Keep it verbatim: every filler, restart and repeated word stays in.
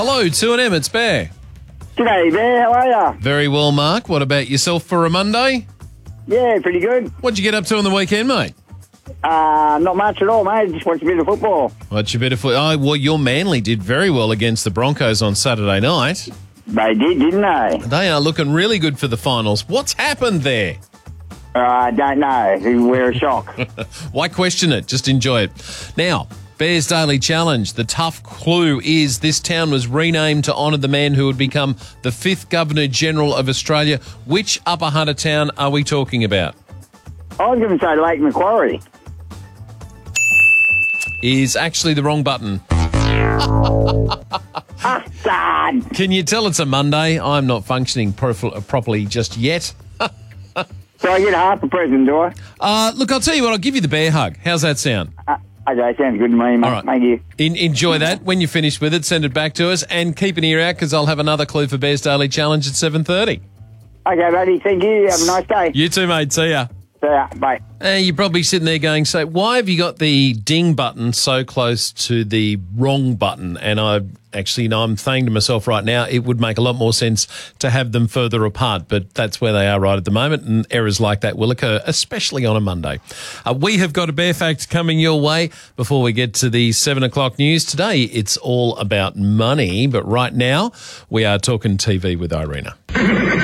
Hello, two and M, it's Bear. G'day, Bear. How are ya? Very well, Mark. What about yourself for a Monday? Yeah, pretty good. What'd you get up to on the weekend, mate? Uh, not much at all, mate. Just watched a bit of football. What's your bit of foot? Oh, well, your Manly did very well against the Broncos on Saturday night. They did, didn't they? They are looking really good for the finals. What's happened there? Uh, I don't know. We're a shock. Why question it? Just enjoy it. Now, Bears Daily Challenge. The tough clue is this town was renamed to honour the man who would become the fifth Governor-General of Australia. Which Upper Hunter town are we talking about? I was going to say Lake Macquarie. Is actually the wrong button. Ah, sad. Can you tell it's a Monday? I'm not functioning prof- properly just yet. So I get half a present, do I? Uh, look, I'll tell you what, I'll give you the bear hug. How's that sound? Uh, okay, sounds good to me, mate. All right. Thank you. In- enjoy that. When you're finished with it, send it back to us and keep an ear out because I'll have another clue for Bears Daily Challenge at seven thirty. Okay, buddy. Thank you. Have a nice day. You too, mate. See ya. See ya. Bye. Uh, you're probably sitting there going, so why have you got the ding button so close to the wrong button? And I actually, you know, I'm saying to myself right now, it would make a lot more sense to have them further apart, but that's where they are right at the moment, and errors like that will occur, especially on a Monday. Uh, we have got a Bear Fact coming your way before we get to the seven o'clock news. Today, it's all about money, but right now, we are talking T V with Irina.